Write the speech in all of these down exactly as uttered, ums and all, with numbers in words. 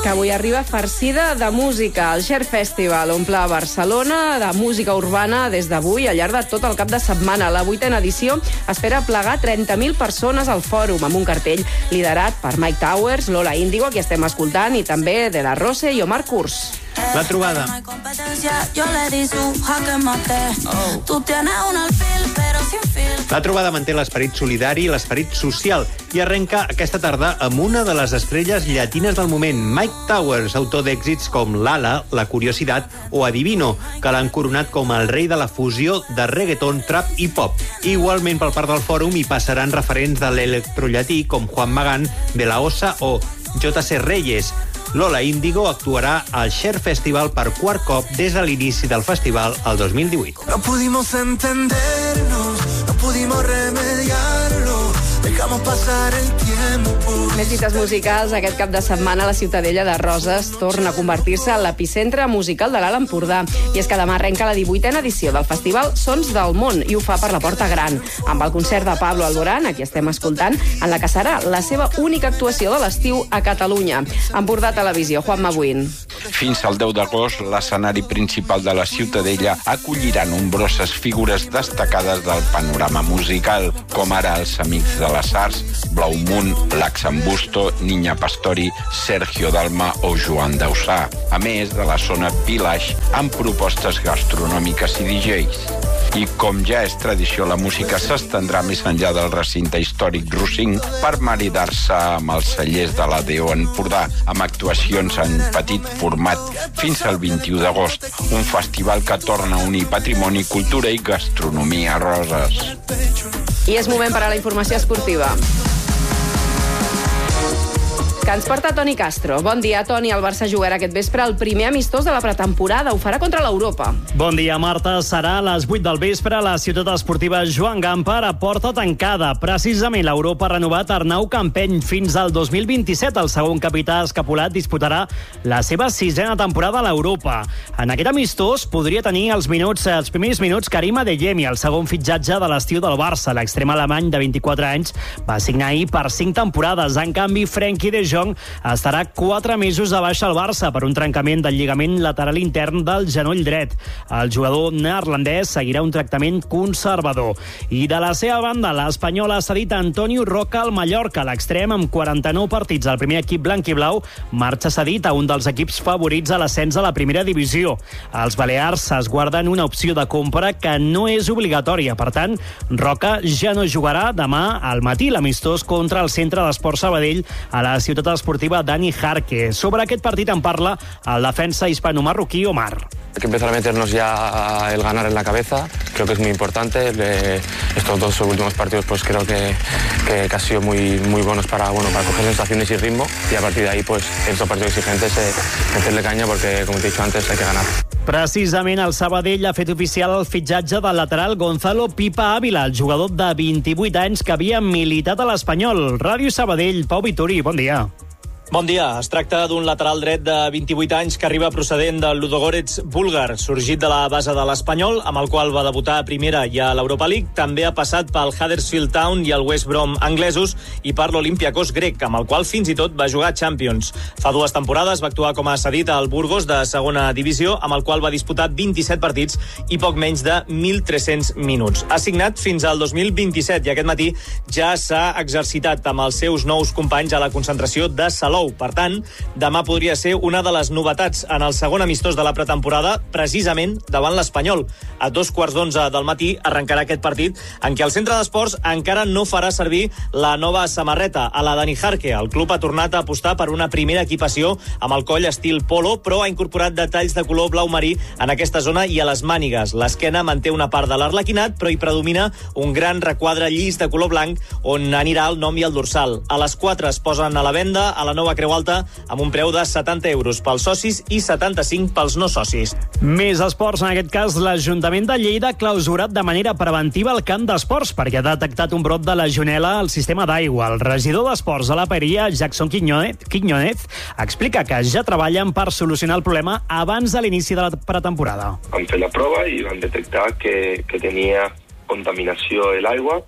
que avui arriba farcida de música. El Share Festival omple Barcelona de música urbana des d'avui al llarg de tot el cap de setmana. La vuitena edició espera plegar trenta mil persones al fòrum, amb un cartell liderat per Mike Towers, Lola Índigo, a qui estem escoltant, i també De La Rose i Omar Kurz. La trobada. La trobada manté l'esperit solidari i l'esperit social i arrenca aquesta tarda amb una de les estrelles llatines del moment, Mike Towers, autor d'èxits com Lala, La Curiosidad o Adivino, que l'han coronat com el rei de la fusió de reggaeton, trap i pop. Igualment pel parc del fòrum hi passaran referents de l'electrollatí com Juan Magán, De La Osa o J C Reyes. Lola Índigo actuarà al Share Festival per quart cop des de l'inici del festival el dos mil divuit. No pudimos entendernos, no pudimos remediarlo, dejamos pasar el tiempo. Més cites musicals. Aquest cap de setmana la Ciutadella de Roses torna a convertir-se en l'epicentre musical de l'Alt Empordà. I és que demà arrenca la divuitena edició del festival Sons del Món i ho fa per la Porta Gran, amb el concert de Pablo Alborán, a qui estem escoltant, en la que serà la seva única actuació de l'estiu a Catalunya. Empordà Televisió, Juan Mabuín. Fins al deu d'agost, l'escenari principal de la Ciutadella acollirà nombroses figures destacades del panorama musical, com ara els Amics de les Arts, Blau Moon, Laxambusto, Niña Pastori, Sergio Dalma o Joan Dausà, a més de la zona Village amb propostes gastronòmiques i D Js. I com ja és tradició, la música s'estendrà més enllà del recinte històric Rossing per maridar-se amb els cellers de l'A D O Empordà, amb actuacions en petit format fins al vint-i-u d'agost, un festival que torna a unir patrimoni, cultura i gastronomia a Roses. I és moment per a la informació esportiva, que ens porta Toni Castro. Bon dia, Toni. El Barça jugarà aquest vespre el primer amistós de la pretemporada. Ho farà contra l'Europa. Bon dia, Marta. Serà a les vuit del vespre a la ciutat esportiva Joan Gamper a porta tancada. Precisament l'Europa ha renovat Arnau Campeny fins al dos mil vint-i-set. El segon capità escapulat disputarà la seva sisena temporada a l'Europa. En aquest amistós podria tenir els minuts, els primers minuts Karim Adeyemi, el segon fitxatge de l'estiu del Barça. L'extrem alemany de vint-i-quatre anys va signar ahir per cinc temporades. En canvi, Frenkie de Jong estarà quatre mesos de baixa al Barça per un trencament del lligament lateral intern del genoll dret. El jugador neerlandès seguirà un tractament conservador. I de la seva banda, l'Espanyol ha cedit Antonio Roca al Mallorca. L'extrem, amb quaranta-nou partits al primer equip blanc-i-blau, marxa cedit a un dels equips favorits a l'ascens a la primera divisió. Els balears es guarden una opció de compra que no és obligatòria. Per tant, Roca ja no jugarà demà al matí l'amistós contra el Centre d'Esports Sabadell a la ciutat esportiva Dani Jarque. Sobre aquest partit en parla el defensa hispano-marroquí Omar. Hay que empezar a meternos ya el ganar en la cabeza, creo que es muy importante. Le, estos dos últimos partidos pues creo que, que, que han sido muy, muy buenos para, bueno, para coger sensaciones y ritmo, y a partir de ahí pues en estos partidos exigentes eh, meterle caña porque, como te he dicho antes, hay que ganar. Precisament el Sabadell ha fet oficial el fitxatge del lateral Gonzalo Pipa Ávila, el jugador de vint-i-vuit anys que havia militat a l'Espanyol. Ràdio Sabadell, Pau Vituri, bon dia. Bon dia. Es tracta d'un lateral dret de vint-i-vuit anys que arriba procedent del Ludogorets búlgar, sorgit de la base de l'Espanyol, amb el qual va debutar a Primera i a l'Europa League. També ha passat pel Huddersfield Town i el West Brom anglesos i per l'Olympiacos grec, amb el qual fins i tot va jugar Champions. Fa dues temporades va actuar com a cedit al Burgos de segona divisió, amb el qual va disputar vint-i-set partits i poc menys de mil tres-cents minuts. Ha signat fins al dos mil vint-i-set i aquest matí ja s'ha exercitat amb els seus nous companys a la concentració de Salou. Per tant, demà podria ser una de les novetats en el segon amistós de la pretemporada, precisament davant l'Espanyol. A dos quarts d'onze del matí arrencarà aquest partit, en què el centre d'esports encara no farà servir la nova samarreta, a la Dani Jarque. El club ha tornat a apostar per una primera equipació amb el coll estil polo, però ha incorporat detalls de color blau marí en aquesta zona i a les mànigues. L'esquena manté una part de l'arlequinat, però hi predomina un gran requadre llis de color blanc on anirà el nom i el dorsal. A les quatre es posen a la venda a la nova Creu Alta amb un preu de setanta euros pels socis i setanta-cinc pels no socis. Més esports. En aquest cas, l'Ajuntament de Lleida ha clausurat de manera preventiva el camp d'esports perquè ha detectat un brot de legionel·la al sistema d'aigua. El regidor d'esports de la Paeria, Jackson Quiñónez, explica que ja treballen per solucionar el problema abans de l'inici de la pretemporada. Vam fer la prova i vam detectar que, que tenia contaminació de l'aigua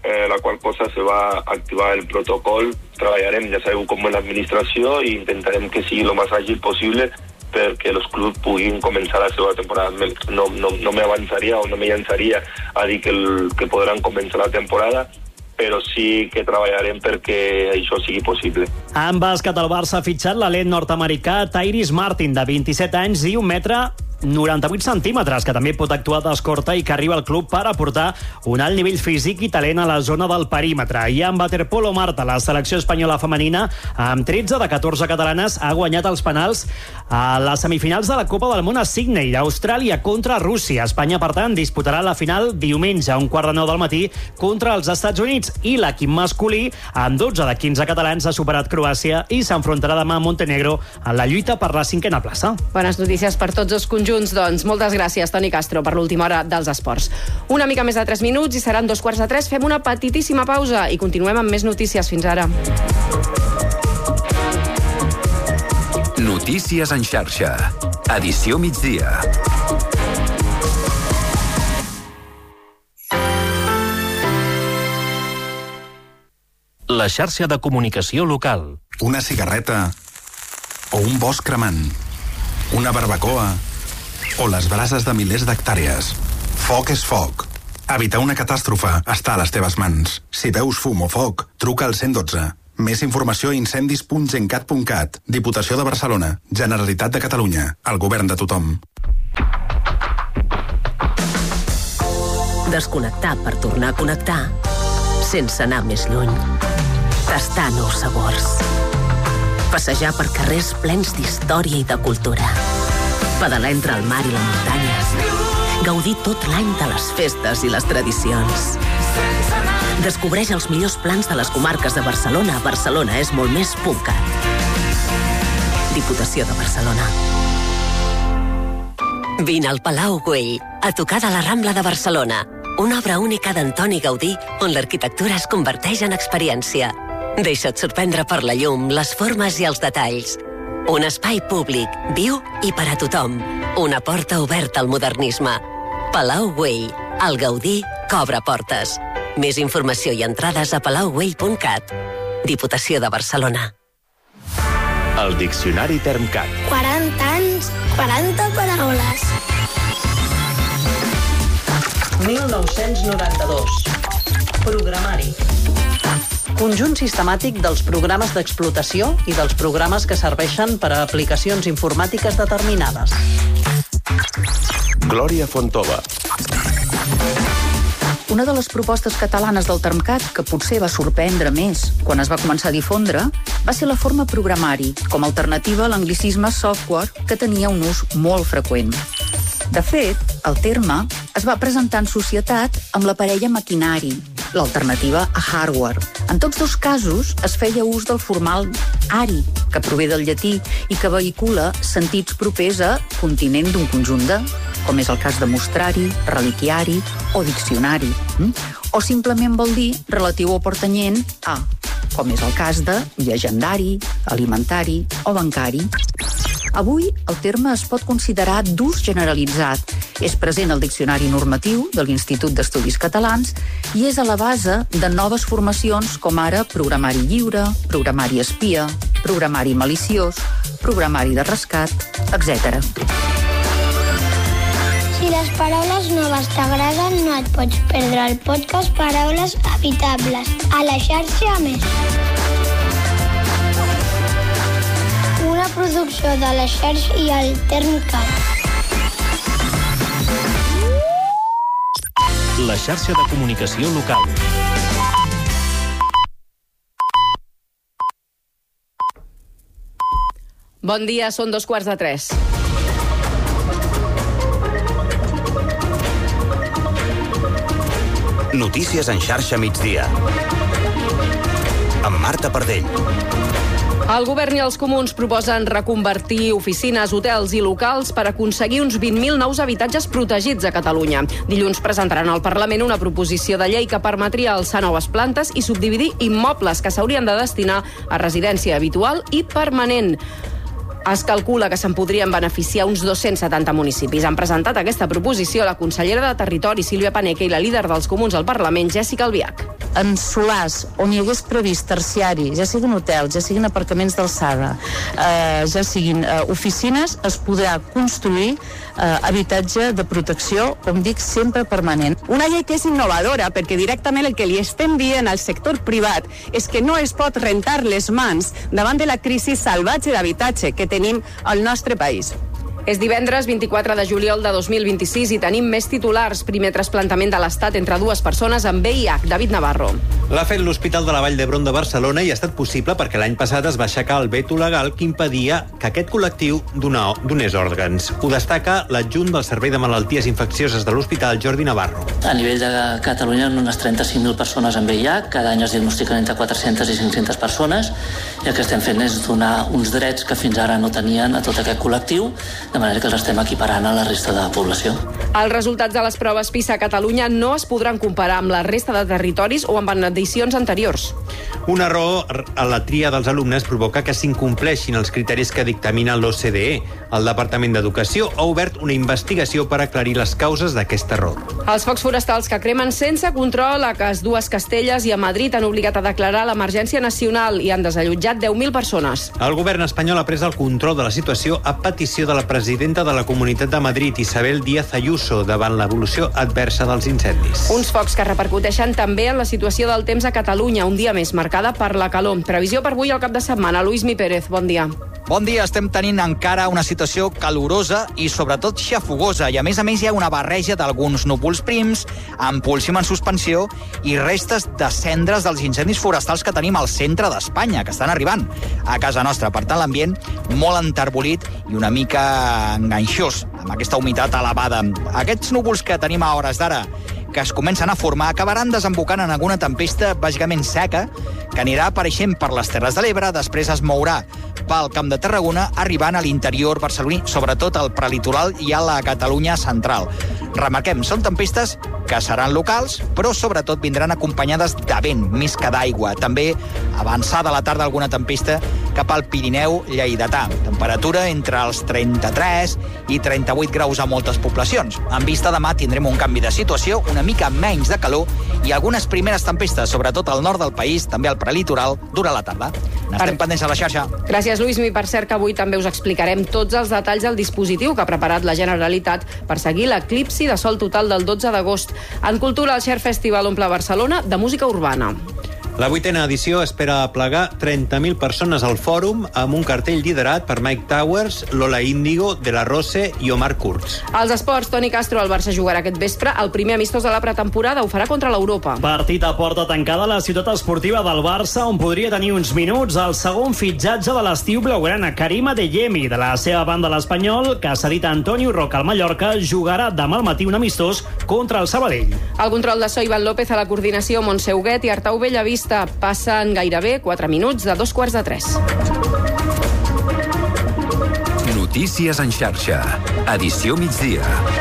eh, la qual cosa se va a activar el protocol. Treballarem, ja sabeu, com en l'administració i intentarem que sigui el més àgil possible perquè els clubs puguin començar la seva temporada. No, no, no m'avançaria o no me llançaria a dir que, el, que podran començar la temporada, però sí que treballarem perquè això sigui possible. En bàsquet, el Barça ha fitxat l'alent nord-americà Tyrese Martin, de vint-i-set anys i un metre noranta-vuit centímetres, que també pot actuar d'escorta i que arriba al club per aportar un alt nivell físic i talent a la zona del perímetre. I en waterpolo, Marta, la selecció espanyola femenina, amb tretze de catorze catalanes, ha guanyat els penals a les semifinals de la Copa del Món a Sydney, Austràlia contra Rússia. Espanya, per tant, disputarà la final diumenge a un quart de nou del matí contra els Estats Units, i l'equip masculí, amb dotze de quinze catalans, ha superat Croàcia i s'enfrontarà demà a Montenegro en la lluita per la cinquena plaça. Bones notícies per tots els conjunts, doncs. Moltes gràcies, Toni Castro, per l'última hora dels esports. Una mica més de tres minuts i seran dos quarts de tres. Fem una petitíssima pausa i continuem amb més notícies. Fins ara. Notícies en xarxa. Edició migdia. La xarxa de comunicació local. Una cigarreta o un bosc cremant. Una barbacoa o les brases de milers d'hectàrees. Foc és foc. Evitar una catàstrofe està a les teves mans. Si veus fum o foc, truca al cent dotze. Més informació a incendis punt gencat punt cat. Diputació de Barcelona. Generalitat de Catalunya. El govern de tothom. Desconnectar per tornar a connectar sense anar més lluny. Tastar nous sabors. Passejar per carrers plens d'història i de cultura. Pedalar entre el mar i la muntanya. Gaudir tot l'any de les festes i les tradicions. Descobreix els millors plans de les comarques de Barcelona a Barcelona és molt més punt cat. Diputació de Barcelona. Vine al Palau Güell, a tocar de la Rambla de Barcelona. Una obra única d'Antoni Gaudí on l'arquitectura es converteix en experiència. Deixa't sorprendre per la llum, les formes i els detalls. Un espai públic, viu i per a tothom. Una porta oberta al modernisme. Palau Güell, el Gaudí que obre portes. Més informació i entrades a palau güell punt cat. Diputació de Barcelona. El Diccionari Termcat. quaranta anys, quaranta paraules. mil nou-cents noranta-dos. Programari. Conjunt sistemàtic dels programes d'explotació i dels programes que serveixen per a aplicacions informàtiques determinades. Glòria Fontova. Una de les propostes catalanes del Termcat que potser va sorprendre més quan es va començar a difondre va ser la forma programari, com a alternativa a l'anglicisme software, que tenia un ús molt freqüent. De fet, el terme es va presentar en societat amb la parella maquinari, l'alternativa a hardware. En tots dos casos es feia ús del formal ari, que prové del llatí i que vehicula sentits propers a continent d'un conjunt de, com és el cas de mostrari, reliquiari o diccionari. O simplement vol dir relatiu o pertanyent a, com és el cas de llegendari, alimentari o bancari. Avui, el terme es pot considerar d'ús generalitzat. És present al Diccionari Normatiu de l'Institut d'Estudis Catalans i és a la base de noves formacions com ara programari lliure, programari espia, programari maliciós, programari de rescat, etcètera. Si les paraules noves t'agraden, no et pots perdre el podcast Paraules Habitables a la xarxa Més. Una producció de la xarxa i el Termcat. La xarxa de comunicació local. Bon dia, són dos quarts de tres. Notícies en xarxa migdia. Amb Marta Pardell. El govern i els comuns proposen reconvertir oficines, hotels i locals per aconseguir uns vint mil nous habitatges protegits a Catalunya. Dilluns presentaran al Parlament una proposició de llei que permetria alçar noves plantes i subdividir immobles que s'haurien de destinar a residència habitual i permanent. Es calcula que se'n podrien beneficiar uns dos-cents setanta municipis. Han presentat aquesta proposició la consellera de Territori, Sílvia Paneque, i la líder dels comuns al Parlament, Jèssica Albiach. en solars on hi hagués previst terciari, ja siguin hotels, ja siguin aparcaments d'alçada, eh, ja siguin eh, oficines, es podrà construir eh, habitatge de protecció, com dic, sempre permanent. Una llei que és innovadora, perquè directament el que li estem dient al sector privat és que no es pot rentar les mans davant de la crisi salvatge d'habitatge que tenim al nostre país. És divendres vint-i-quatre de juliol de dos mil vint-i-sis i tenim més titulars. Primer trasplantament de l'Estat entre dues persones amb V I H. David Navarro. L'ha fet l'Hospital de la Vall d'Hebron de Barcelona i ha estat possible perquè l'any passat es va aixecar el veto legal que impedia que aquest col·lectiu donés òrgans. Ho destaca l'adjunt del Servei de Malalties Infeccioses de l'Hospital, Jordi Navarro. A nivell de Catalunya, unes trenta-cinc mil persones amb V I H. Cada any es diagnostiquen entre quatre-centes i cinc-centes persones i el que estem fent és donar uns drets que fins ara no tenien a tot aquest col·lectiu, de manera que els estem equiparant a la resta de la població. Els resultats de les proves PISA a Catalunya no es podran comparar amb la resta de territoris o amb edicions anteriors. Un error a la tria dels alumnes provoca que s'incompleixin els criteris que dictamina l'O C D E. El Departament d'Educació ha obert una investigació per aclarir les causes d'aquest error. Els focs forestals que cremen sense control a Cas Dues Castelles i a Madrid han obligat a declarar l'emergència nacional i han desallotjat deu mil persones. El govern espanyol ha pres el control de la situació a petició de la presidenta de la Comunitat de Madrid, Isabel Díaz Ayuso, davant l'evolució adversa dels incendis. Uns focs que repercuteixen també en la situació del temps a Catalunya, un dia més marcada per la calor. Previsió per avui al cap de setmana. Luismi Pérez, bon dia. Bon dia, estem tenint encara una situació calorosa i sobretot xafogosa i a més a més hi ha una barreja d'alguns núvols prims, amb polsim en suspensió i restes de cendres dels incendis forestals que tenim al centre d'Espanya, que estan arribant a casa nostra. Per tant, l'ambient molt enterbolit i una mica enganxós, amb aquesta humitat elevada. Aquests núvols que tenim a hores d'ara que es comencen a formar acabaran desembocant en alguna tempesta bàsicament seca que anirà apareixent per les Terres de l'Ebre, després es mourà pel Camp de Tarragona, arribant a l'interior barceloní, sobretot al prelitoral i a la Catalunya central. Remarquem, són tempestes que seran locals, però sobretot vindran acompanyades de vent, més que d'aigua. També avançada a la tarda alguna tempesta cap al Pirineu lleidatà. Temperatura entre els trenta-tres i trenta-vuit graus a moltes poblacions. En vista demà tindrem un canvi de situació, una mica menys de calor i algunes primeres tempestes, sobretot al nord del país, també al prelitoral, durant la tarda. N'estem pendents a la xarxa. Gràcies, Luismi. Per cert, que avui també us explicarem tots els detalls del dispositiu que ha preparat la Generalitat per seguir l'eclipsi de sol total del dotze d'agost. En cultura, el Share Festival omple Barcelona de música urbana. La vuitena edició espera aplegar trenta mil persones al fòrum amb un cartell liderat per Mike Towers, Lola Índigo, De La Rose i Omar Kurz. Als esports, Toni Castro, el Barça jugarà aquest vespre el primer amistós de la pretemporada. Ho farà contra l'Europa. Partit a porta tancada a la ciutat esportiva del Barça, on podria tenir uns minuts el segon fitxatge de l'estiu blaugrana, Karim Adeyemi. De la seva banda, l'Espanyol, que ha cedit a Antonio Roca al Mallorca, jugarà demà al matí un amistós contra el Sabadell. El control de so, Ivan López, a la coordinació, Montse Huguet i Artau Bellavista. Passen gairebé quatre minuts de dos quarts de tres. Notícies en xarxa. Edició migdia.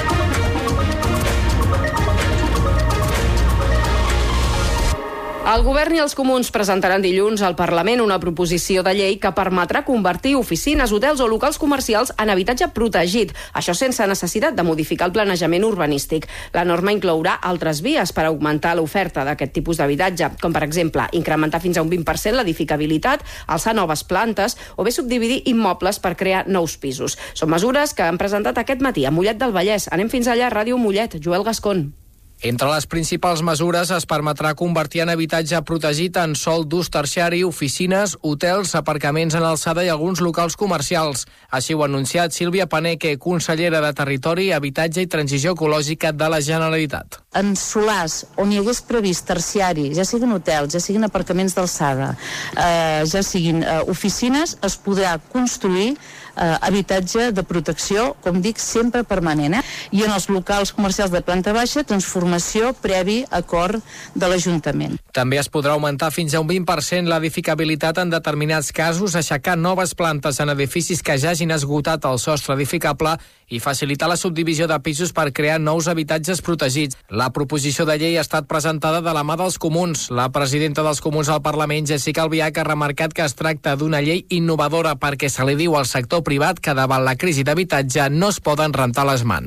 El govern i els comuns presentaran dilluns al Parlament una proposició de llei que permetrà convertir oficines, hotels o locals comercials en habitatge protegit. Això sense necessitat de modificar el planejament urbanístic. La norma inclourà altres vies per augmentar l'oferta d'aquest tipus d'habitatge, com per exemple incrementar fins a un vint per cent l'edificabilitat, alçar noves plantes o bé subdividir immobles per crear nous pisos. Són mesures que han presentat aquest matí a Mollet del Vallès. Anem fins allà, Ràdio Mollet, Joel Gascon. Entre les principals mesures es permetrà convertir en habitatge protegit en sòl d'ús terciari, oficines, hotels, aparcaments en alçada i alguns locals comercials. Així ho ha anunciat Sílvia Paneque, consellera de Territori, Habitatge i Transició Ecològica de la Generalitat. En solars on hi hagués previst terciari, ja siguin hotels, ja siguin aparcaments d'alçada, eh, ja siguin eh, oficines, es podrà construir eh, habitatge de protecció, com dic, sempre permanent. Eh? I en els locals comercials de planta baixa, transformació previ acord de l'Ajuntament. També es podrà augmentar fins a un vint per cent l'edificabilitat en determinats casos, aixecar noves plantes en edificis que ja hagin esgotat el sostre edificable i facilitar la subdivisió de pisos per crear nous habitatges protegits. La proposició de llei ha estat presentada de la mà dels comuns. La presidenta dels comuns al Parlament, Jessica Albiach, ha remarcat que es tracta d'una llei innovadora perquè se li diu al sector privat que davant la crisi d'habitatge no es poden rentar les mans.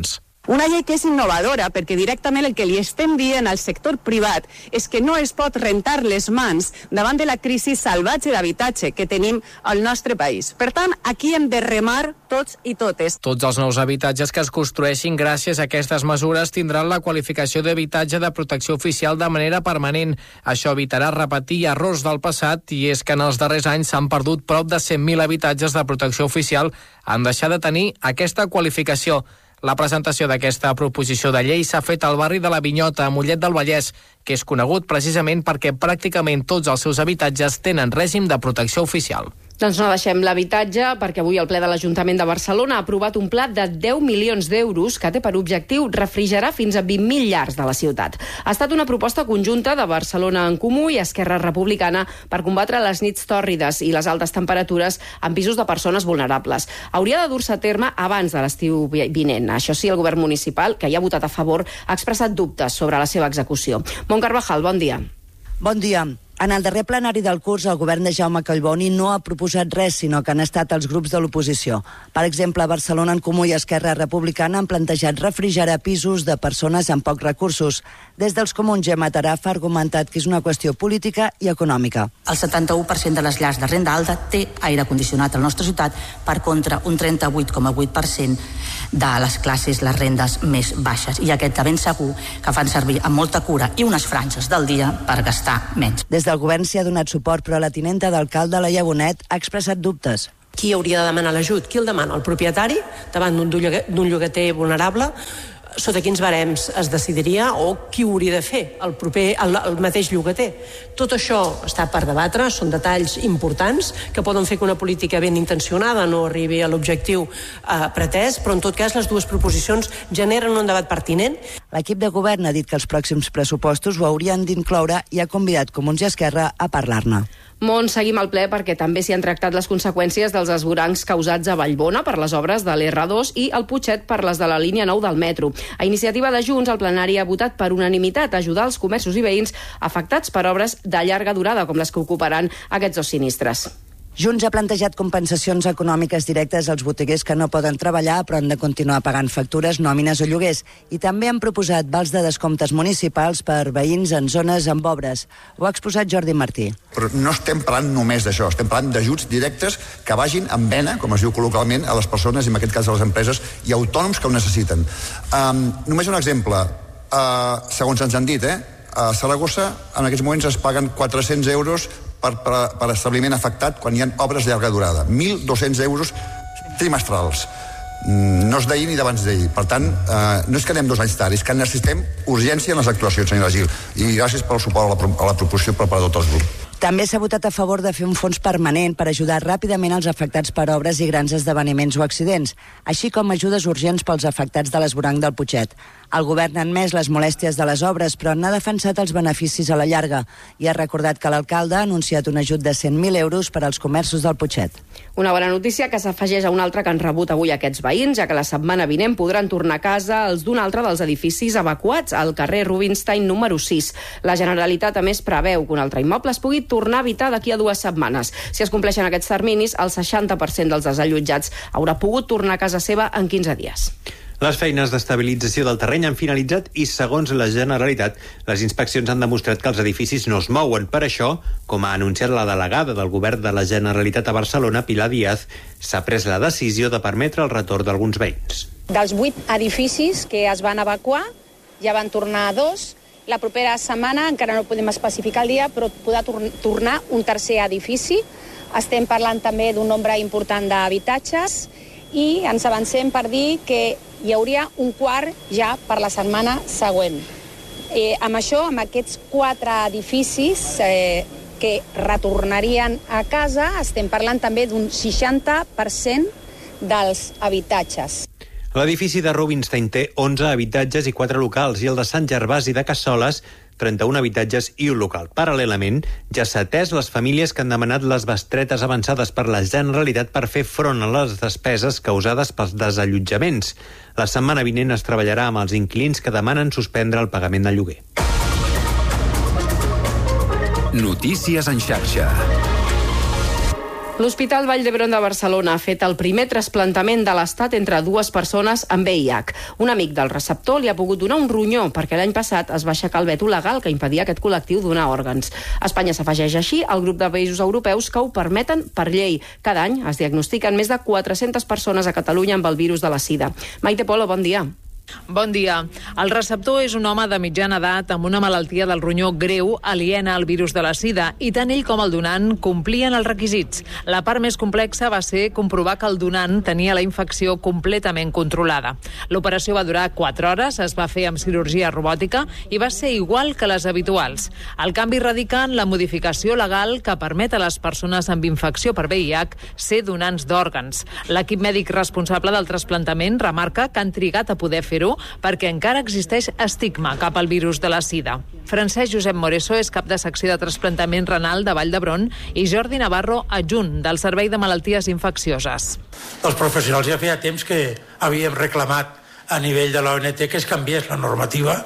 Una llei que és innovadora perquè directament el que li estem dient al sector privat és que no es pot rentar les mans davant de la crisi salvatge d'habitatge que tenim al nostre país. Per tant, aquí hem de remar tots i totes. Tots els nous habitatges que es construeixin gràcies a aquestes mesures tindran la qualificació d'habitatge de protecció oficial de manera permanent. Això evitarà repetir errors del passat i és que en els darrers anys s'han perdut prop de cent mil habitatges de protecció oficial en deixar de tenir aquesta qualificació. La presentació d'aquesta proposició de llei s'ha fet al barri de la Vinyota, a Mollet del Vallès, que és conegut precisament perquè pràcticament tots els seus habitatges tenen règim de protecció oficial. Doncs no deixem l'habitatge perquè avui el ple de l'Ajuntament de Barcelona ha aprovat un pla de deu milions d'euros que té per objectiu refrigerar fins a vint mil llars de la ciutat. Ha estat una proposta conjunta de Barcelona en Comú i Esquerra Republicana per combatre les nits tòrrides i les altes temperatures en pisos de persones vulnerables. Hauria de dur-se a terme abans de l'estiu vinent. Això sí, el govern municipal, que hi ha votat a favor, ha expressat dubtes sobre la seva execució. Mont Carvajal, bon dia. Bon dia. En el darrer plenari del curs, el govern de Jaume Collboni no ha proposat res, sinó que han estat els grups de l'oposició. Per exemple, Barcelona en Comú i Esquerra Republicana han plantejat refrigerar pisos de persones amb pocs recursos. Des dels comuns, Gemma Taraf ha argumentat que és una qüestió política i econòmica. El setanta-u per cent de les llars de renda alta té aire condicionat a la nostra ciutat, per contra un trenta-vuit coma vuit per cent de les classes, les rendes més baixes. I aquest de ben segur que fan servir amb molta cura i unes franges del dia per gastar menys. Des del govern s'hi ha donat suport, però la tinenta d'alcalde, Laia Bonet, ha expressat dubtes. Qui hauria de demanar l'ajut? Qui el demana? El propietari, davant d'un llogater vulnerable? Sota quins barems es decidiria o qui ho hauria de fer? El, proper, el, el mateix llogater. Tot això està per debatre, són detalls importants que poden fer que una política ben intencionada no arribi a l'objectiu eh, pretès, però en tot cas les dues proposicions generen un debat pertinent. L'equip de govern ha dit que els pròxims pressupostos ho haurien d'incloure i ha convidat Comuns i Esquerra a parlar-ne. Mont, seguim al ple perquè també s'hi han tractat les conseqüències dels esvorancs causats a Vallbona per les obres de l'erre dos i al Putxet per les de la línia nou del metro. A iniciativa de Junts, el plenari ha votat per unanimitat a ajudar els comerços i veïns afectats per obres de llarga durada, com les que ocuparan aquests dos sinistres. Junts ha plantejat compensacions econòmiques directes als botiguers que no poden treballar però han de continuar pagant factures, nòmines o lloguers. I també han proposat vals de descomptes municipals per veïns en zones amb obres. Ho ha exposat Jordi Martí. Però no estem parlant només d'això, estem parlant d'ajuts directes que vagin en vena, com es diu col·loquialment, a les persones, i en aquest cas a les empreses i autònoms que ho necessiten. Um, només un exemple. Uh, segons ens han dit, eh? A Saragossa en aquests moments es paguen quatre-cents euros per, per, per establiment afectat quan hi ha obres de llarga durada. mil dos-cents euros trimestrals. No és d'ahir ni d'abans d'ahir. Per tant, eh, no és que anem dos anys tard, és que necessitem urgència en les actuacions, senyora Gil. I gràcies pel suport a la, a la proposició per part de tots els grups. També s'ha votat a favor de fer un fons permanent per ajudar ràpidament els afectats per obres i grans esdeveniments o accidents, així com ajudes urgents pels afectats de l'esvoranc del Putxet. El govern ha admès les molèsties de les obres, però n'ha defensat els beneficis a la llarga i ha recordat que l'alcalde ha anunciat un ajut de cent mil euros per als comerços del Putxet. Una bona notícia que s'afegeix a una altra que han rebut avui aquests veïns, ja que la setmana vinent podran tornar a casa els d'un altre dels edificis evacuats al carrer Rubinstein número sis. La Generalitat, a més, preveu que un altre immoble es pugui tornar a habitar d'aquí a dues setmanes. Si es compleixen aquests terminis, el seixanta per cent dels desallotjats haurà pogut tornar a casa seva en quinze dies. Les feines d'estabilització del terreny han finalitzat i, segons la Generalitat, les inspeccions han demostrat que els edificis no es mouen. Per això, com ha anunciat la delegada del govern de la Generalitat a Barcelona, Pilar Díaz, s'ha pres la decisió de permetre el retorn d'alguns veïns. Dels vuit edificis que es van evacuar, ja van tornar dos. La propera setmana, encara no podem especificar el dia, però podrà tor- tornar un tercer edifici. Estem parlant també d'un nombre important d'habitatges i ens avancem per dir que hi hauria un quart ja per la setmana següent. Eh, amb això, amb aquests quatre edificis eh, que retornarien a casa, estem parlant també d'un seixanta per cent dels habitatges. L'edifici de Rubinstein té onze habitatges i quatre locals i el de Sant Gervasi de Cassoles trenta-un habitatges i un local. Paral·lelament, ja s'ha atès les famílies que han demanat les bestretes avançades per la Generalitat per fer front a les despeses causades pels desallotjaments. La setmana vinent es treballarà amb els inquilins que demanen suspendre el pagament del lloguer. Notícies en xarxa. L'Hospital Vall d'Hebron de Barcelona ha fet el primer trasplantament de l'Estat entre dues persones amb V I H. Un amic del receptor li ha pogut donar un ronyó perquè l'any passat es va aixecar el veto legal que impedia a aquest col·lectiu donar òrgans. Espanya s'afegeix així al grup de països europeus que ho permeten per llei. Cada any es diagnostiquen més de quatre-centes persones a Catalunya amb el virus de la sida. Maite Polo, bon dia. Bon dia. El receptor és un home de mitjana edat amb una malaltia del ronyó greu aliena al virus de la sida i tant ell com el donant complien els requisits. La part més complexa va ser comprovar que el donant tenia la infecció completament controlada. L'operació va durar quatre hores, es va fer amb cirurgia robòtica i va ser igual que les habituals. El canvi radica en la modificació legal que permet a les persones amb infecció per V I H ser donants d'òrgans. L'equip mèdic responsable del trasplantament remarca que han trigat a poder fer perquè encara existeix estigma cap al virus de la sida. Francesc Josep Moreso és cap de secció de trasplantament renal de Vall d'Hebron i Jordi Navarro, adjunt del Servei de Malalties Infeccioses. Els professionals ja feia temps que havíem reclamat a nivell de l'O M T que es canviés la normativa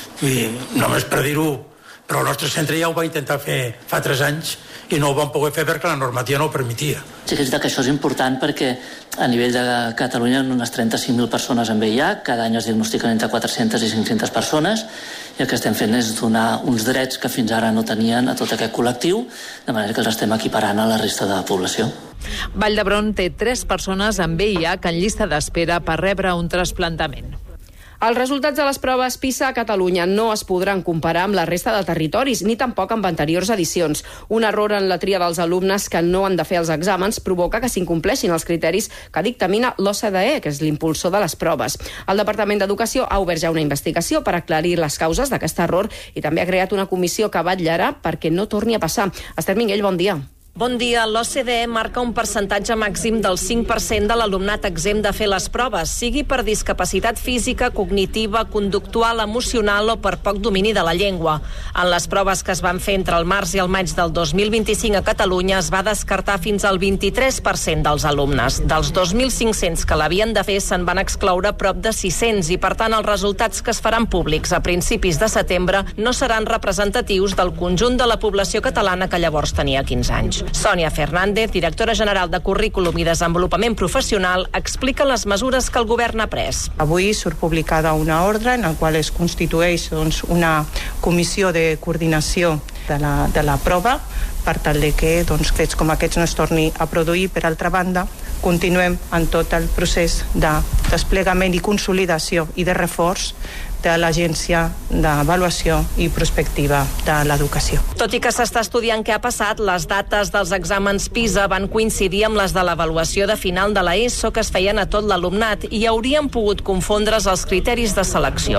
i només per dir-ho, però el nostre centre ja ho va intentar fer fa tres anys i no ho vam poder fer perquè la normativa no ho permetia. Sí que és que això és important perquè a nivell de Catalunya hi ha unes trenta-cinc mil persones amb V I H, cada any es diagnostiquen entre quatre-centes i cinc-centes persones i el que estem fent és donar uns drets que fins ara no tenien a tot aquest col·lectiu, de manera que els estem equiparant a la resta de la població. Vall d'Hebron té tres persones amb V I H en llista d'espera per rebre un trasplantament. Els resultats de les proves PISA a Catalunya no es podran comparar amb la resta de territoris, ni tampoc amb anteriors edicions. Un error en la tria dels alumnes que no han de fer els exàmens provoca que s'incompleixin els criteris que dictamina l'O C D E, que és l'impulsor de les proves. El Departament d'Educació ha obert ja una investigació per aclarir les causes d'aquest error i també ha creat una comissió que vetllarà perquè no torni a passar. Esther Minguell, bon dia. Bon dia. L'O C D E marca un percentatge màxim del cinc per cent de l'alumnat exempt de fer les proves, sigui per discapacitat física, cognitiva, conductual, emocional o per poc domini de la llengua. En les proves que es van fer entre el març i el maig del dos mil vint-i-cinc a Catalunya es va descartar fins al vint-i-tres per cent dels alumnes. Dels dos mil cinc-cents que l'havien de fer se'n van excloure prop de sis-cents i, per tant, els resultats que es faran públics a principis de setembre no seran representatius del conjunt de la població catalana que llavors tenia quinze anys. Sònia Fernández, directora general de Currículum i Desenvolupament Professional, explica les mesures que el govern ha pres. Avui surt publicada una ordre en la qual es constitueix doncs, una comissió de coordinació de la, de la prova per tal de que doncs, fets com aquests no es torni a produir. Per altra banda, continuem en tot el procés de desplegament i consolidació i de reforç de l'Agència d'Avaluació i Prospectiva de l'Educació. Tot i que s'està estudiant què ha passat, les dates dels exàmens PISA van coincidir amb les de l'avaluació de final de l'ESO que es feien a tot l'alumnat i haurien pogut confondre's els criteris de selecció.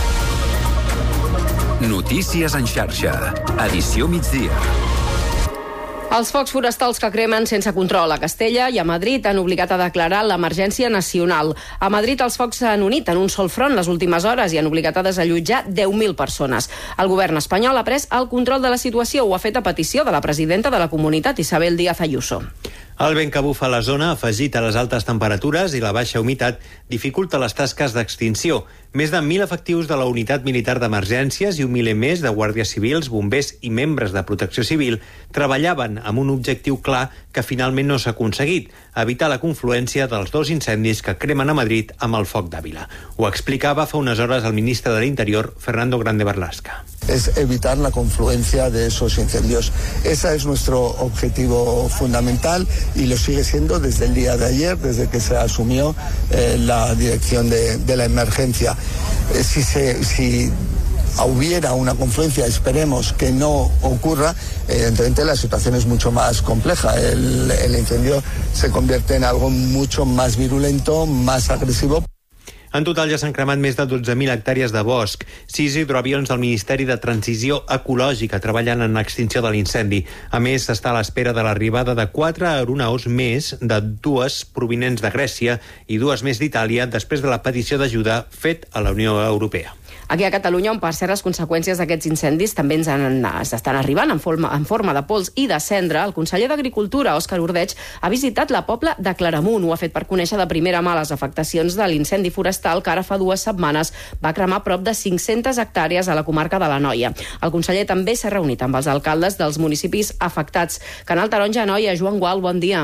Notícies en xarxa. Edició migdia. Els focs forestals que cremen sense control a Castella i a Madrid han obligat a declarar l'emergència nacional. A Madrid els focs s'han unit en un sol front les últimes hores i han obligat a desallotjar deu mil persones. El govern espanyol ha pres el control de la situació, ho ha fet a petició de la presidenta de la comunitat, Isabel Díaz Ayuso. El vent que bufa a la zona, afegit a les altes temperatures i la baixa humitat, dificulta les tasques d'extinció. Més de mil efectius de la Unitat Militar d'Emergències i un miler més de guàrdies civils, bombers i membres de protecció civil treballaven amb un objectiu clar que finalment no s'ha aconseguit, evitar la confluència dels dos incendis que cremen a Madrid amb el foc d'Àvila. Ho explicava fa unes hores el ministre de l'Interior, Fernando Grande Marlaska. Es evitar la confluencia de esos incendios. Ese es nuestro objetivo fundamental y lo sigue siendo desde el día de ayer, desde que se asumió eh, la dirección de, de la emergencia. Eh, si, se, si hubiera una confluencia, esperemos que no ocurra, evidentemente la situación es mucho más compleja. El, el incendio se convierte en algo mucho más virulento, más agresivo. En total ja s'han cremat més de dotze mil hectàrees de bosc. Sis hidroavions del Ministeri de Transició Ecològica treballant en l'extinció de l'incendi. A més, s'està a l'espera de l'arribada de quatre aeronaus més, de dues provinents de Grècia i dues més d'Itàlia, després de la petició d'ajuda fet a la Unió Europea. Aquí a Catalunya, on per cert les conseqüències d'aquests incendis també ens han, estan arribant en forma, en forma de pols i de cendra, el conseller d'Agricultura, Òscar Ordeig, ha visitat la Pobla de Claramunt. Ho ha fet per conèixer de primera mà les afectacions de l'incendi forestal forestal que ara fa dues setmanes va cremar prop de cinc-centes hectàrees a la comarca de l'Anoia. El conseller també s'ha reunit amb els alcaldes dels municipis afectats. Canal Taronja, Anoia, Joan Gual, bon dia.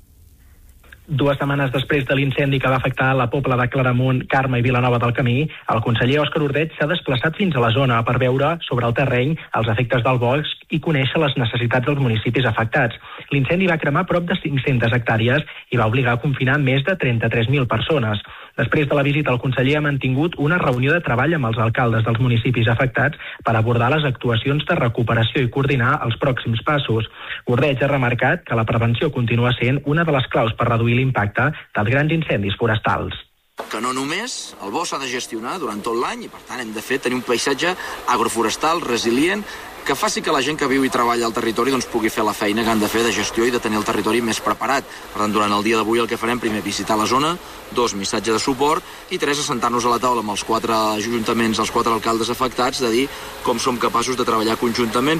Dues setmanes després de l'incendi que va afectar la Pobla de Claramunt, Carme i Vilanova del Camí, el conseller Òscar Ordeig s'ha desplaçat fins a la zona per veure sobre el terreny els efectes del bosc i conèixer les necessitats dels municipis afectats. L'incendi va cremar prop de cinc-centes hectàrees i va obligar a confinar més de trenta-tres mil persones. Després de la visita, el conseller ha mantingut una reunió de treball amb els alcaldes dels municipis afectats per abordar les actuacions de recuperació i coordinar els pròxims passos. Ordeig ha remarcat que la prevenció continua sent una de les claus per reduir l'impacte dels grans incendis forestals. Que no només el bosc s'ha de gestionar durant tot l'any i per tant hem de fer tenir un paisatge agroforestal resilient que faci que la gent que viu i treballa al territori doncs, pugui fer la feina que han de fer de gestió i de tenir el territori més preparat. Per tant, durant el dia d'avui el que farem, primer, visitar la zona, dos, missatge de suport, i tres, assentar-nos a la taula amb els quatre ajuntaments, els quatre alcaldes afectats, de dir com som capaços de treballar conjuntament.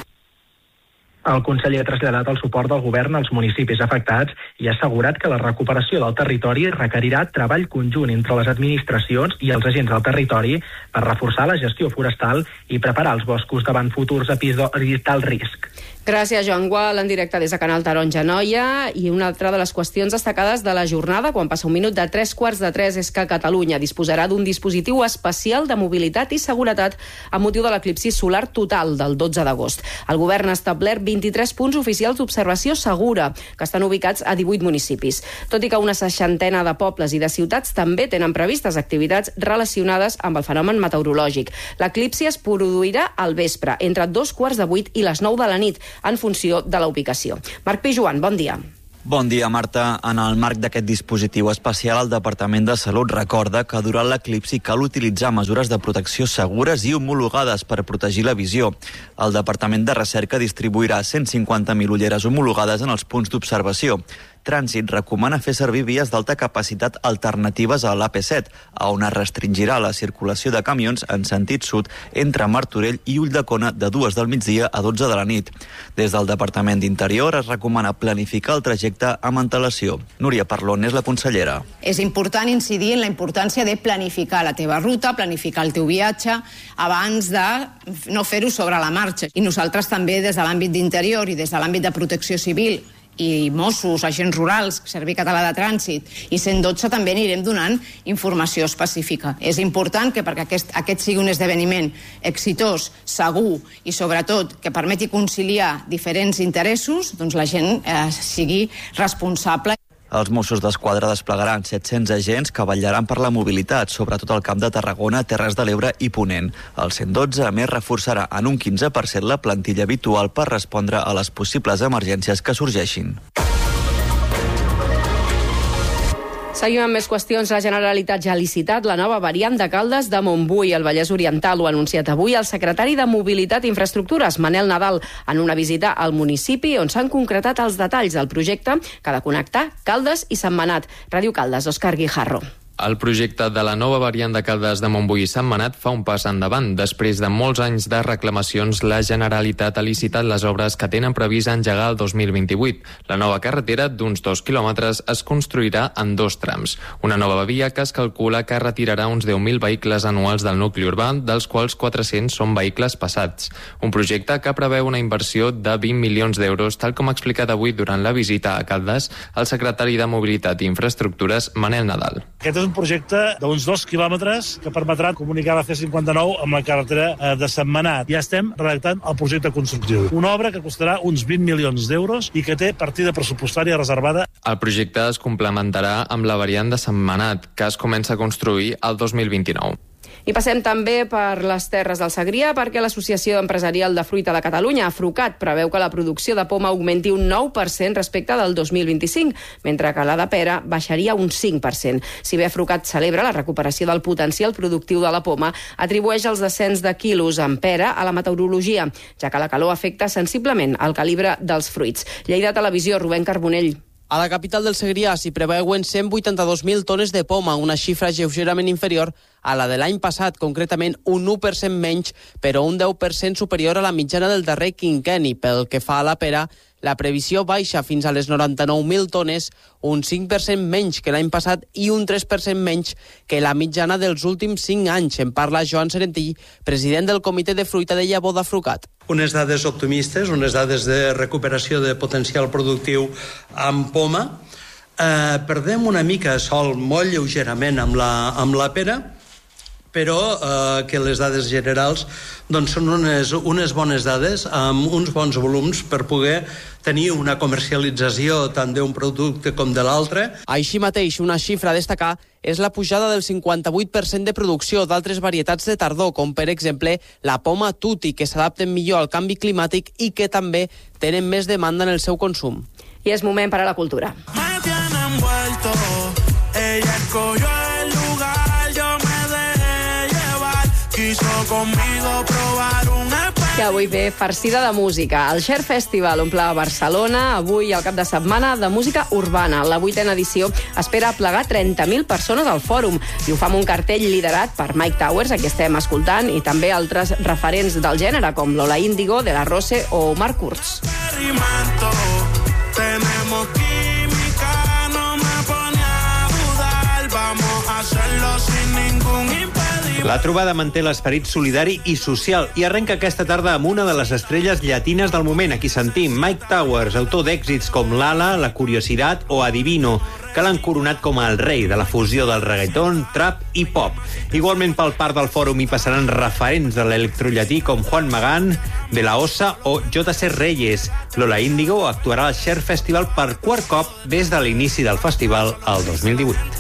El conseller ha traslladat el suport del govern als municipis afectats i ha assegurat que la recuperació del territori requerirà treball conjunt entre les administracions i els agents del territori per reforçar la gestió forestal i preparar els boscos davant futurs episodis d'alt risc. Gràcies, Joan Gual, en directe des de Canal Taronja, Anoia. I una altra de les qüestions destacades de la jornada, quan passa un minut de tres quarts de tres, és que Catalunya disposarà d'un dispositiu especial de mobilitat i seguretat amb motiu de l'eclipsi solar total del dotze d'agost. El govern ha establert vint-i-tres punts oficials d'observació segura, que estan ubicats a divuit municipis. Tot i que una seixantena de pobles i de ciutats també tenen previstes activitats relacionades amb el fenomen meteorològic. L'eclipsi es produirà al vespre, entre dos quarts de vuit i les nou de la nit, en funció de la ubicació. Marc Pijuan, bon dia. Bon dia, Marta. En el marc d'aquest dispositiu especial, el Departament de Salut recorda que durant l'eclipsi cal utilitzar mesures de protecció segures i homologades per protegir la visió. El Departament de Recerca distribuirà cent cinquanta mil ulleres homologades en els punts d'observació. Trànsit recomana fer servir vies d'alta capacitat alternatives a l'A P set, a on es restringirà la circulació de camions en sentit sud entre Martorell i Ulldecona de dues del migdia a dotze de la nit. Des del Departament d'Interior es recomana planificar el trajecte amb antelació. Núria Parlon és la consellera. És important incidir en la importància de planificar la teva ruta, planificar el teu viatge, abans de no fer-ho sobre la marxa. I nosaltres també, des de l'àmbit d'Interior i des de l'àmbit de Protecció Civil, i Mossos, agents rurals, Servei Català de Trànsit i cent dotze també anirem donant informació específica. És important que perquè aquest, aquest sigui un esdeveniment exitós, segur i sobretot que permeti conciliar diferents interessos, doncs la gent eh, sigui responsable. Els Mossos d'Esquadra desplegaran set-cents agents que vetllaran per la mobilitat, sobretot al Camp de Tarragona, Terres de l'Ebre i Ponent. El cent dotze, a més, reforçarà en un quinze per cent la plantilla habitual per respondre a les possibles emergències que sorgeixin. Seguim amb més qüestions. La Generalitat ja ha licitat la nova variant de Caldes de Montbui. El Vallès Oriental ho ha anunciat avui el secretari de Mobilitat i Infraestructures, Manel Nadal, en una visita al municipi on s'han concretat els detalls del projecte que ha de connectar Caldes i Sentmenat. Ràdio Caldes, Òscar Guijarro. El projecte de la nova variant de Caldes de Montbui i Sentmenat fa un pas endavant. Després de molts anys de reclamacions, la Generalitat ha licitat les obres que tenen previst engegar el dos mil vint-i-vuit. La nova carretera, d'uns dos quilòmetres, es construirà en dos trams. Una nova via que es calcula que retirarà uns deu mil vehicles anuals del nucli urbà, dels quals quatre-cents són vehicles passats. Un projecte que preveu una inversió de vint milions d'euros, tal com ha explicat avui durant la visita a Caldes el secretari de Mobilitat i Infraestructures, Manel Nadal. Aquest és un projecte d'uns dos quilòmetres que permetrà comunicar la C cinquanta-nou amb la carretera de Sentmenat. Ja estem redactant el projecte constructiu. Una obra que costarà uns vint milions d'euros i que té partida pressupostària reservada. El projecte es complementarà amb la variant de Sentmenat, que es comença a construir el dos mil vint-i-nou. I passem també per les Terres del Segrià perquè l'Associació Empresarial de Fruita de Catalunya, AFRUCAT, preveu que la producció de poma augmenti un nou per cent respecte del dos mil vint-i-cinc, mentre que la de pera baixaria un cinc per cent. Si bé AFRUCAT celebra la recuperació del potencial productiu de la poma, atribueix els descens de quilos en pera a la meteorologia, ja que la calor afecta sensiblement el calibre dels fruits. Lleida Televisió, Rubén Carbonell. A la capital del Segrià s'hi preveuen cent vuitanta-dos mil tones de poma, una xifra lleugerament inferior a la de l'any passat, concretament un u per cent menys, però un deu per cent superior a la mitjana del darrer quinquenni. Pel que fa a la pera, la previsió baixa fins a les noranta-nou mil tones, un cinc per cent menys que l'any passat i un tres per cent menys que la mitjana dels últims cinc anys. En parla Joan Serentí, president del Comitè de Fruita de Llavor d'Afrucat. Unes dades optimistes, unes dades de recuperació de potencial productiu amb poma. Eh, perdem una mica sol molt lleugerament amb la, amb la pera, però eh, que les dades generals doncs, són unes, unes bones dades amb uns bons volums per poder tenir una comercialització tant d'un producte com de l'altre. Així mateix, una xifra a destacar és la pujada del cinquanta-vuit per cent de producció d'altres varietats de tardor, com per exemple la poma tutti, que s'adapten millor al canvi climàtic i que també tenen més demanda en el seu consum. I és moment per a la cultura. Que avui ve farcida de música. El Share Festival omple Barcelona avui al cap de setmana de música urbana. La vuitena edició espera plegar trenta mil persones al fòrum i ho fa amb un cartell liderat per Mike Towers, a qui estem escoltant, i també altres referents del gènere com Lola Índigo, De La Rose o Marc Kurtz. Tenemos química, no me pone a dudar, vamos a hacerlo sin ningún impedimento. La trobada manté l'esperit solidari i social i arrenca aquesta tarda amb una de les estrelles llatines del moment. Aquí sentim Mike Towers, autor d'èxits com Lala, La Curiosidad o Adivino, que l'han coronat com el rei de la fusió del reggaeton, trap i pop. Igualment pel parc del fòrum hi passaran referents de l'electrollatí com Juan Magán, De La Osa o J C Reyes. Lola Índigo actuarà al Share Festival per quart cop des de l'inici del festival el dos mil divuit.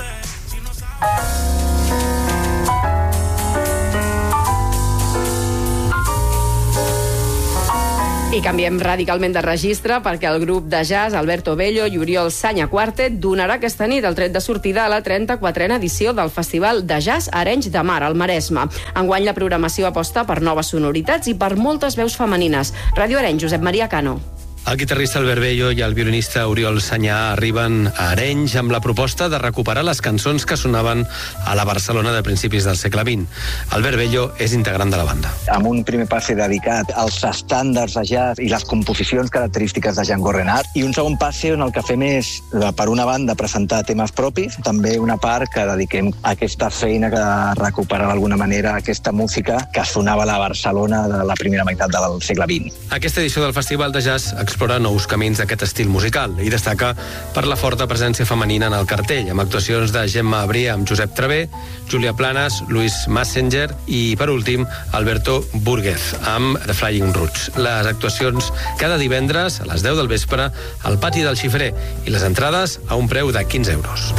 I canviem radicalment de registre perquè el grup de jazz Alberto Bello i Oriol Sanya Quartet donarà aquesta nit el tret de sortida a la trenta-quatrena edició del Festival de Jazz Arenys de Mar, al Maresme. Enguany la programació aposta per noves sonoritats i per moltes veus femenines. Ràdio Arenys, Josep Maria Cano. El guitarrista Albert Bello i el violinista Oriol Sanyà arriben a Arenys amb la proposta de recuperar les cançons que sonaven a la Barcelona de principis del segle vint. Albert Bello és integrant de la banda. Amb un primer passe dedicat als estàndards de jazz i les composicions característiques de Django Reinhardt, i un segon passe on el que fem és, per una banda, presentar temes propis, també una part que dediquem a aquesta feina que recuperar d'alguna manera aquesta música que sonava a la Barcelona de la primera meitat del segle vint. Aquesta edició del Festival de Jazz explora nous camins d'aquest estil musical i destaca per la forta presència femenina en el cartell, amb actuacions de Gemma Abria amb Josep Travé, Júlia Planas, Luis Massenger i, per últim, Alberto Burguez amb The Flying Roots. Les actuacions cada divendres a les deu del vespre al pati del Xifrer i les entrades a un preu de quinze euros.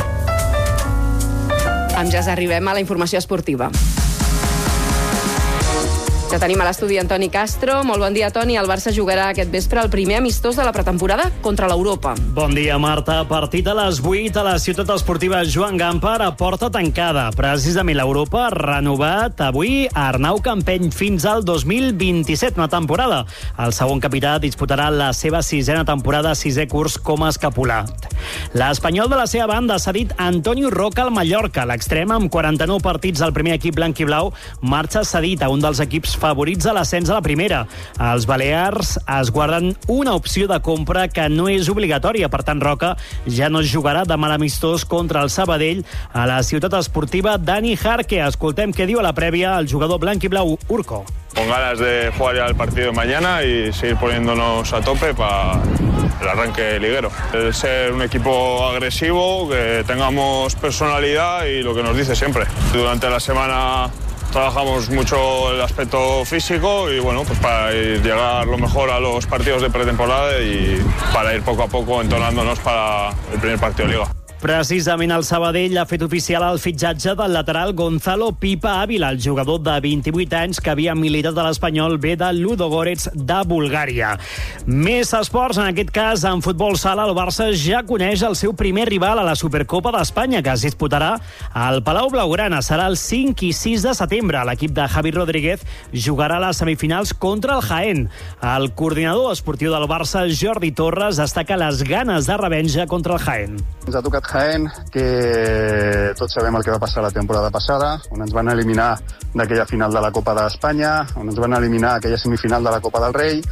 Amb jazz arribem a la informació esportiva. Ja tenim a l'estudi Antoni Castro. Molt bon dia, Toni. El Barça jugarà aquest vespre el primer amistós de la pretemporada contra l'Europa. Bon dia, Marta. Partit a les vuit a la ciutat esportiva Joan Gamper a porta tancada. Precisament l'Europa ha renovat avui a Arnau Campeny fins al dos mil vint-i-set, una temporada. El segon capità disputarà la seva sisena temporada, sisè curs com a escapulat. L'Espanyol, de la seva banda, s'ha dit Antonio Roca al Mallorca. L'extrem, amb quaranta-nou partits al primer equip blanc i blau, marxa cedit a un dels equips favorits a l'ascens a la primera. Els balears es guarden una opció de compra que no és obligatòria. Per tant, Roca ja no jugarà demà l'amistós contra el Sabadell a la ciutat esportiva Dani Jarque. Escoltem què diu a la prèvia el jugador blanc i blau Urco. Con ganas de jugar ya el partido mañana y seguir poniéndonos a tope para el arranque liguero. El ser un equipo agresivo, que tengamos personalidad y lo que nos dice siempre. Durante la semana trabajamos mucho el aspecto físico y bueno, pues para ir, llegar lo mejor a los partidos de pretemporada y para ir poco a poco entonándonos para el primer partido de Liga. Precisament el Sabadell ha fet oficial el fitxatge del lateral Gonzalo Pipa Ávila, el jugador de vint-i-vuit anys que havia militat a l'Espanyol B de Ludogorets de Bulgària. Més esports, en aquest cas en futbol sala. El Barça ja coneix el seu primer rival a la Supercopa d'Espanya, que es disputarà al Palau Blaugrana. Serà el cinc i sis de setembre. L'equip de Javi Rodríguez jugarà a les semifinals contra el Jaén. El coordinador esportiu del Barça, Jordi Torres, destaca les ganes de revenja contra el Jaén. Ens ha tocat Jaén, que tots sabem el que va passar la temporada passada, on ens van eliminar d'aquella final de la Copa d'Espanya, on ens van eliminar aquella semifinal de la Copa del Rei,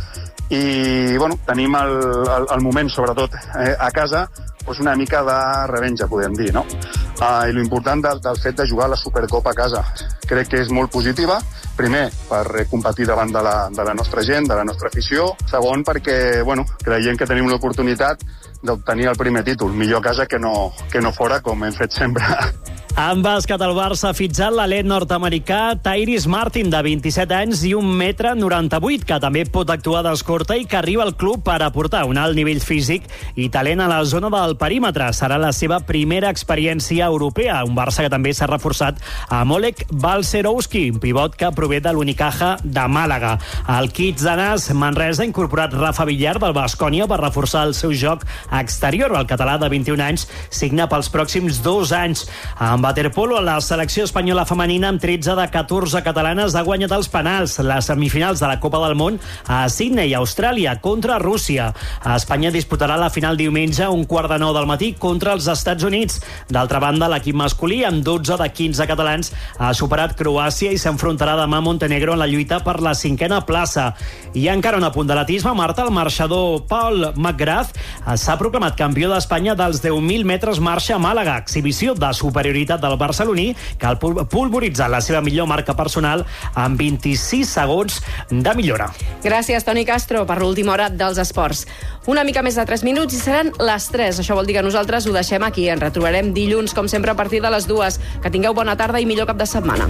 i bueno, tenim el, el, el moment, sobretot eh, a casa, doncs una mica de revenja, podem dir, no? Uh, I l'important del, del fet de jugar la Supercopa a casa crec que és molt positiva. Primer, per competir davant de la, de la nostra gent, de la nostra afició. Segon, perquè bueno, creiem que tenim l'oportunitat d'obtenir el primer títol. Millor a casa que no, que no fora, com hem fet sempre. En bàsquet, el Barça ha fitxat l'alet nord-americà Tyrese Martin, de vint-i-set anys i un metre noranta-vuit, que també pot actuar d'escorta i que arriba al club per aportar un alt nivell físic i talent a la zona del perímetre. Serà la seva primera experiència europea. Un Barça que també s'ha reforçat amb Oleg Balcerowski, un pivot que prové de l'Unicaja de Màlaga. El Kids de Nas Manresa ha incorporat Rafa Villar del Baskonia per reforçar el seu joc exterior. El català de vint-i-un anys signa pels pròxims dos anys. Amb waterpolo, la selecció espanyola femenina amb tretze de catorze catalanes ha guanyat els penals les semifinals de la Copa del Món a Sydney, Austràlia, contra Rússia. Espanya disputarà la final diumenge a un quart de nou del matí contra els Estats Units. D'altra banda, l'equip masculí, amb dotze de quinze catalans, ha superat Croàcia i s'enfrontarà demà a Montenegro en la lluita per la cinquena plaça. I encara un apunt d'atletisme, Marta, el marxador Paul McGrath s'ha proclamat campió d'Espanya dels deu mil metres marxa a Màlaga, exhibició de superioritat del barceloní, que ha pulveritzat la seva millor marca personal amb vint-i-sis segons de millora. Gràcies, Toni Castro, per l'última hora dels esports. Una mica més de tres minuts i seran les tres. Això vol dir que nosaltres ho deixem aquí. Ens retrobarem dilluns, com sempre, a partir de les dues. Que tingueu bona tarda i millor cap de setmana.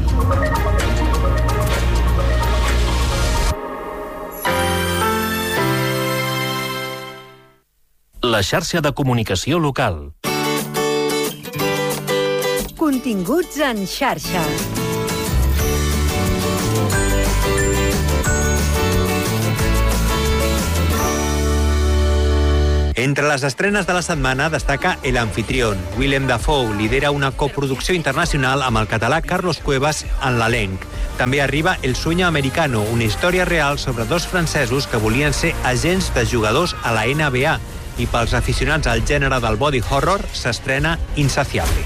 La xarxa de comunicació local. Continguts en xarxa. Entre les estrenes de la setmana destaca El Anfitrión. Willem Dafoe lidera una coproducció internacional amb el català Carlos Cuevas en l'elenc. També arriba El Sueño Americano, una història real sobre dos francesos que volien ser agents de jugadors a la N B A. I pels aficionats al gènere del body horror s'estrena Insaciable.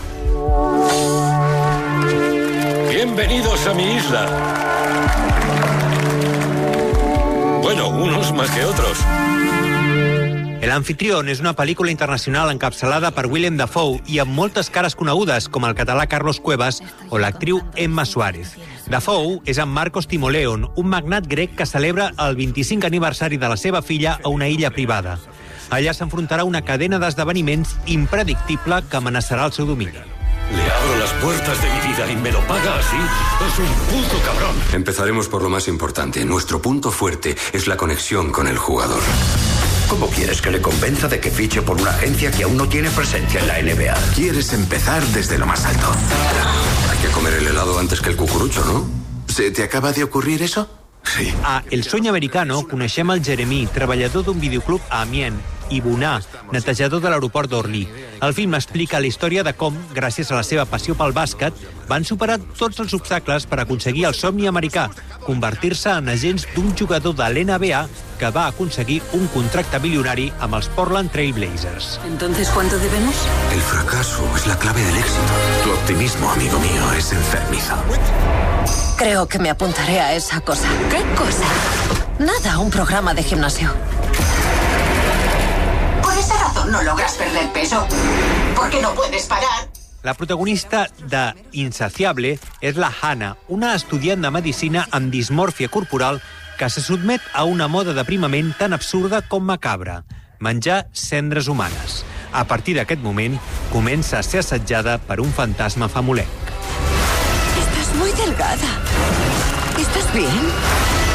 Bienvenidos a mi isla. Bueno, unos más que otros. El Anfitrión és una pel·lícula internacional encapçalada per Willem Dafoe i amb moltes cares conegudes, com el català Carlos Cuevas o l'actriu Emma Suárez. Dafoe és en Marcos Timoleon, un magnat grec que celebra el vint-i-cinquè aniversari de la seva filla a una illa privada. Allà s'enfrontarà una cadena d'esdeveniments impredictible que amenaçarà el seu domini. Le abro las puertas de mi vida y me lo paga así. Es un puto cabrón. Empezaremos por lo más importante. Nuestro punto fuerte es la conexión con el jugador. ¿Cómo quieres que le convenza de que fiche por una agencia que aún no tiene presencia en la N B A? Quieres empezar desde lo más alto. Hay que comer el helado antes que el cucurucho, ¿no? ¿Se te acaba de ocurrir eso? Sí. A El Sueño Americano coneixem el Jeremy, treballador d'un videoclub a Amiens, i Bonar, netejador de l'aeroport d'Orly. El film explica la història de com, gràcies a la seva passió pel bàsquet, van superar tots els obstacles per aconseguir el somni americà, convertir-se en agents d'un jugador de l'N B A que va aconseguir un contracte milionari amb els Portland Trail Blazers. Entonces, ¿cuánto debemos? El fracaso es la clave del éxito. Tu optimismo, amigo mío, es enfermizo. Creo que me apuntaré a esa cosa. ¿Qué cosa? Nada, un programa de gimnasio. Por esa razón no logras perder peso. Porque no puedes parar. La protagonista de Insaciable és la Hannah, una estudiant de medicina amb dismòrfia corporal que se sotmet a una moda d'aprimament tan absurda com macabra: menjar cendres humanes. A partir d'aquest moment, comença a ser assetjada per un fantasma famolenc. Estás muy delgada. ¿Estás bien?